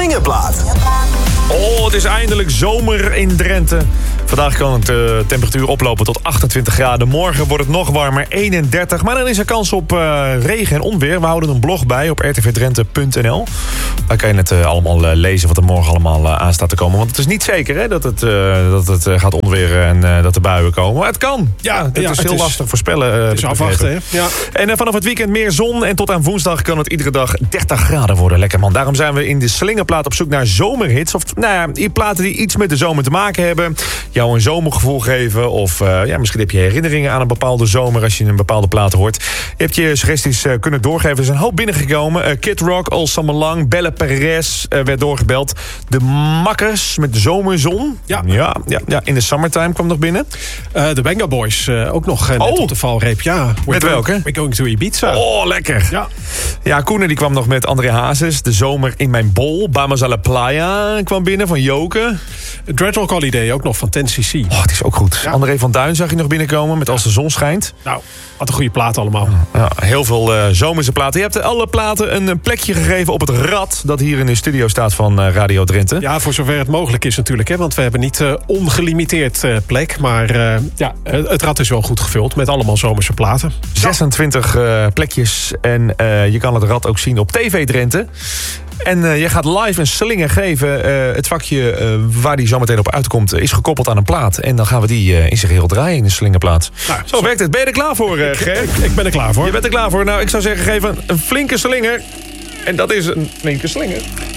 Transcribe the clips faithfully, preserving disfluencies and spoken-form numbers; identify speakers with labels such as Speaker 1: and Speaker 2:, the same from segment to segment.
Speaker 1: Slingerplaat.
Speaker 2: Oh, het is eindelijk zomer in Drenthe. Vandaag kan de temperatuur oplopen tot achtentwintig graden. Morgen wordt het nog warmer, eenendertig. Maar dan is er kans op uh, regen en onweer. We houden een blog bij op r t v drenthe punt n l. Daar kan je het uh, allemaal uh, lezen wat er morgen allemaal uh, aan staat te komen. Want het is niet zeker hè, dat het, uh, dat het uh, gaat onweren en uh, dat er buien komen. Maar het kan. Ja, het ja, is het heel is, lastig voorspellen. Uh,
Speaker 3: het is afwachten, hè? Ja.
Speaker 2: En uh, vanaf het weekend meer zon. En tot aan woensdag kan het iedere dag dertig graden worden. Lekker man. Daarom zijn we in de Slingerplaat op zoek naar zomerhits. Of nou ja, platen die iets met de zomer te maken hebben. Jou een zomergevoel geven. Of uh, ja, misschien heb je herinneringen aan een bepaalde zomer als je een bepaalde plaat hoort. Je hebt je suggesties uh, kunnen doorgeven. Er is een hoop binnengekomen. Uh, Kid Rock, All Summer Long, Belle Perez uh, werd doorgebeld. De Makkers met de zomerzon.
Speaker 3: Ja.
Speaker 2: Ja, ja, ja. In de Summertime kwam nog binnen.
Speaker 3: Uh, de Venga Boys uh, ook nog uh, net
Speaker 2: oh.
Speaker 3: op de valreep. Ja,
Speaker 2: met welke?
Speaker 3: We're going to Ibiza.
Speaker 2: Oh, lekker.
Speaker 3: Ja,
Speaker 2: ja Koenen die kwam nog met André Hazes. De zomer in mijn bol. Bamas a la Playa kwam binnen van Joke.
Speaker 3: Dreadlock Holiday ook nog van ten C C.
Speaker 2: Oh, het is ook goed. Ja. André van Duin zag je nog binnenkomen met Als de zon schijnt.
Speaker 3: Nou, wat een goede plaat allemaal.
Speaker 2: Ja, heel veel uh, zomerse platen. Je hebt alle platen een plekje gegeven op het rad dat hier in de studio staat van uh, Radio Drenthe.
Speaker 3: Ja, voor zover het mogelijk is natuurlijk. Hè, want we hebben niet uh, ongelimiteerd uh, plek. Maar uh, ja, het rad is wel goed gevuld met allemaal zomerse platen.
Speaker 2: zesentwintig uh, plekjes. En uh, je kan het rad ook zien op T V Drenthe. En uh, je gaat live een slinger geven. Uh, het vakje uh, waar die zo meteen op uitkomt is gekoppeld aan een plaat. En dan gaan we die uh, in zijn geheel draaien in de slingerplaat. Nou, zo, zo werkt het. Ben je er klaar voor, uh, Ger?
Speaker 3: Ik, ik, ik ben er klaar voor.
Speaker 2: Je bent er klaar voor. Nou, ik zou zeggen, geef een, een flinke slinger. En dat is een flinke slinger.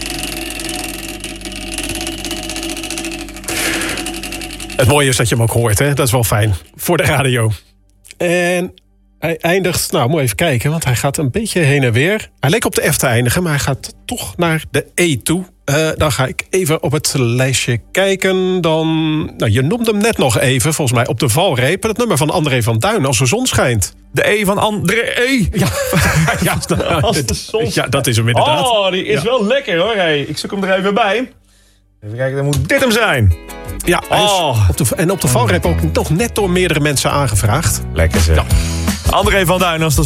Speaker 3: Het mooie is dat je hem ook hoort, hè? Dat is wel fijn. Voor de radio. En hij eindigt, nou, moet even kijken, want hij gaat een beetje heen en weer. Hij leek op de F te eindigen, maar hij gaat toch naar de E toe. Uh, dan ga ik even op het lijstje kijken. Dan, nou, je noemde hem net nog even, volgens mij, op de valreep. Het nummer van André van Duin, Als de zon schijnt.
Speaker 2: De E van André E.
Speaker 3: Ja, ja,
Speaker 2: Als de zon...
Speaker 3: ja, dat is hem inderdaad.
Speaker 2: Oh, die is ja. wel lekker hoor. Hey, ik zoek hem er even bij. Even kijken, dan moet dit hem zijn.
Speaker 3: Ja, hij is
Speaker 2: oh.
Speaker 3: op de, en op de valreep ook nog net door meerdere mensen aangevraagd.
Speaker 2: Lekker zeg. Ja. André van Duin, Als de